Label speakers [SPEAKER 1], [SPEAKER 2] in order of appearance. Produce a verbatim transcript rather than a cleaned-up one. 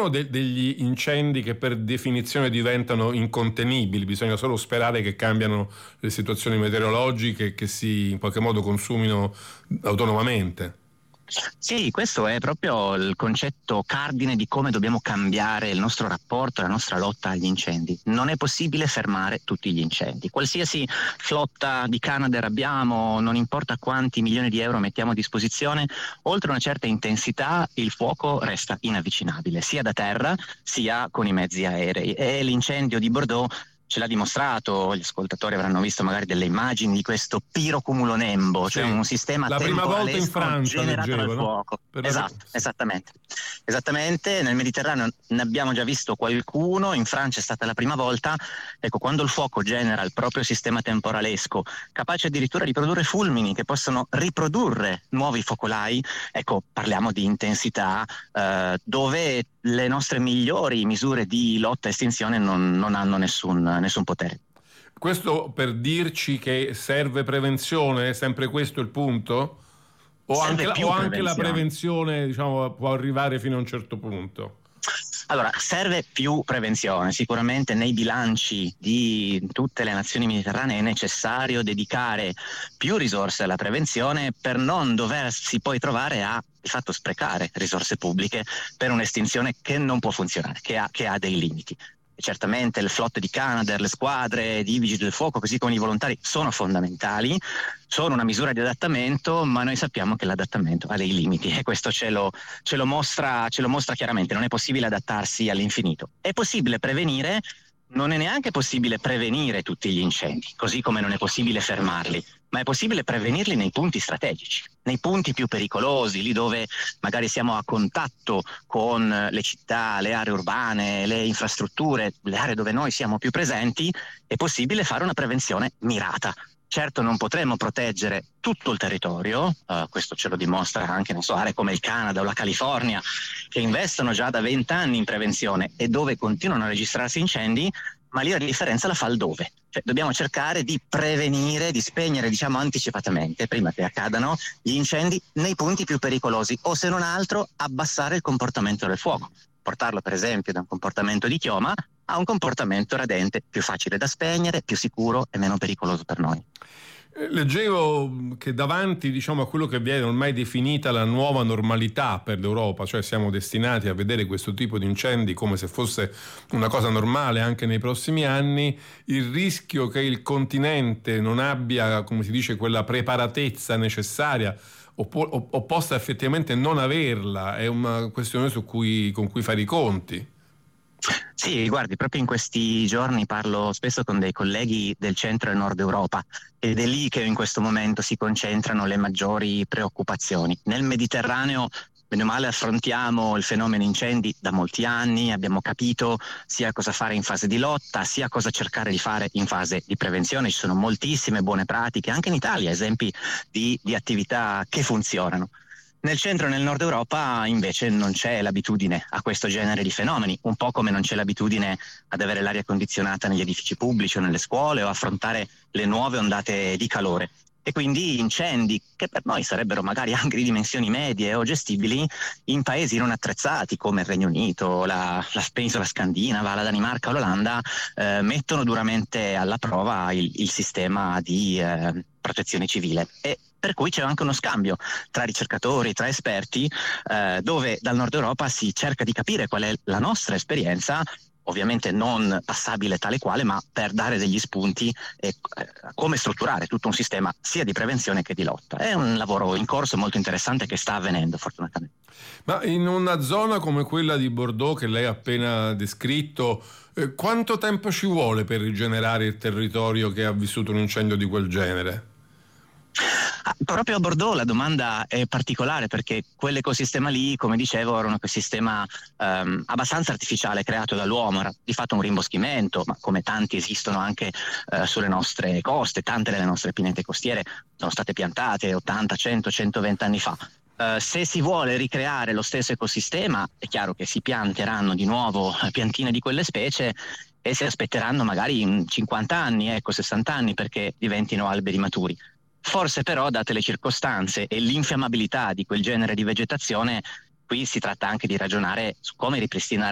[SPEAKER 1] sono de- degli incendi che per definizione diventano incontenibili, bisogna solo sperare che cambiano le situazioni meteorologiche e che si in qualche modo consumino autonomamente.
[SPEAKER 2] Sì, questo è proprio il concetto cardine di come dobbiamo cambiare il nostro rapporto e la nostra lotta agli incendi. Non è possibile fermare tutti gli incendi. Qualsiasi flotta di Canadair abbiamo, non importa quanti milioni di euro mettiamo a disposizione, oltre una certa intensità il fuoco resta inavvicinabile, sia da terra sia con i mezzi aerei. E l'incendio di Bordeaux ce l'ha dimostrato, gli ascoltatori avranno visto magari delle immagini di questo pirocumulonembo,
[SPEAKER 1] Sì,
[SPEAKER 2] cioè un sistema
[SPEAKER 1] la prima volta in Francia
[SPEAKER 2] generato
[SPEAKER 1] leggevo,
[SPEAKER 2] dal
[SPEAKER 1] no?
[SPEAKER 2] fuoco.
[SPEAKER 1] Per
[SPEAKER 2] Esatto,
[SPEAKER 1] la...
[SPEAKER 2] esattamente. Esattamente, nel Mediterraneo ne abbiamo già visto qualcuno, in Francia è stata la prima volta. Ecco, quando il fuoco genera il proprio sistema temporalesco, capace addirittura di produrre fulmini che possono riprodurre nuovi focolai, ecco, parliamo di intensità eh, dove le nostre migliori misure di lotta e estinzione non, non hanno nessun, nessun potere.
[SPEAKER 1] Questo per dirci che serve prevenzione, è sempre questo il punto? O anche, la, o anche la prevenzione, diciamo, può arrivare fino a un certo punto?
[SPEAKER 2] Allora, serve più prevenzione. Sicuramente nei bilanci di tutte le nazioni mediterranee è necessario dedicare più risorse alla prevenzione per non doversi poi trovare a di fatto sprecare risorse pubbliche per un'estinzione che non può funzionare, che ha, che ha dei limiti. E certamente le flotte di Canadair, le squadre di vigili del fuoco, così come i volontari, sono fondamentali, sono una misura di adattamento, ma noi sappiamo che l'adattamento ha dei limiti e questo ce lo, ce lo mostra, ce lo mostra chiaramente. Non è possibile adattarsi all'infinito. È possibile prevenire, non è neanche possibile prevenire tutti gli incendi, così come non è possibile fermarli, ma è possibile prevenirli nei punti strategici, nei punti più pericolosi, lì dove magari siamo a contatto con le città, le aree urbane, le infrastrutture, le aree dove noi siamo più presenti, è possibile fare una prevenzione mirata. Certo non potremo proteggere tutto il territorio, uh, questo ce lo dimostra anche, non so, aree come il Canada o la California, che investono già da vent'anni in prevenzione e dove continuano a registrarsi incendi, ma lì la differenza la fa il dove. Cioè, dobbiamo cercare di prevenire, di spegnere, diciamo, anticipatamente, prima che accadano, gli incendi nei punti più pericolosi, o se non altro abbassare il comportamento del fuoco. Portarlo per esempio da un comportamento di chioma a un comportamento radente, più facile da spegnere, più sicuro e meno pericoloso per noi.
[SPEAKER 1] Leggevo che davanti, diciamo, a quello che viene ormai definita la nuova normalità per l'Europa, cioè siamo destinati a vedere questo tipo di incendi come se fosse una cosa normale anche nei prossimi anni, il rischio che il continente non abbia, come si dice, quella preparatezza necessaria o, po- o possa effettivamente non averla, è una questione su cui, con cui fare i conti.
[SPEAKER 2] Sì, guardi, proprio in questi giorni parlo spesso con dei colleghi del centro e nord Europa ed è lì che in questo momento si concentrano le maggiori preoccupazioni. Nel Mediterraneo, bene o male, affrontiamo il fenomeno incendi da molti anni, abbiamo capito sia cosa fare in fase di lotta, sia cosa cercare di fare in fase di prevenzione. Ci sono moltissime buone pratiche, anche in Italia, esempi di, di attività che funzionano. Nel centro e nel nord Europa invece non c'è l'abitudine a questo genere di fenomeni, un po' come non c'è l'abitudine ad avere l'aria condizionata negli edifici pubblici o nelle scuole o affrontare le nuove ondate di calore. E quindi incendi, che per noi sarebbero magari anche di dimensioni medie o gestibili, in paesi non attrezzati come il Regno Unito, la, la penisola scandinava, la Danimarca o l'Olanda, eh, mettono duramente alla prova il, il sistema di eh, protezione civile. E per cui c'è anche uno scambio tra ricercatori, tra esperti, eh, dove dal nord Europa si cerca di capire qual è la nostra esperienza, ovviamente non passabile tale quale, ma per dare degli spunti e eh, come strutturare tutto un sistema sia di prevenzione che di lotta. È un lavoro in corso molto interessante che sta avvenendo fortunatamente.
[SPEAKER 1] Ma in una zona come quella di Bordeaux che lei ha appena descritto, eh, quanto tempo ci vuole per rigenerare il territorio che ha vissuto un incendio di quel genere?
[SPEAKER 2] Ah, proprio a Bordeaux la domanda è particolare perché quell'ecosistema lì, come dicevo, era un ecosistema ehm, abbastanza artificiale creato dall'uomo, era di fatto un rimboschimento, ma come tanti esistono anche eh, sulle nostre coste, tante delle nostre pinete costiere sono state piantate ottanta, cento, centoventi anni fa. Uh, se si vuole ricreare lo stesso ecosistema, è chiaro che si pianteranno di nuovo piantine di quelle specie e si aspetteranno magari cinquanta anni, ecco, sessanta anni perché diventino alberi maturi. Forse però, date le circostanze e l'infiammabilità di quel genere di vegetazione, qui si tratta anche di ragionare su come ripristinare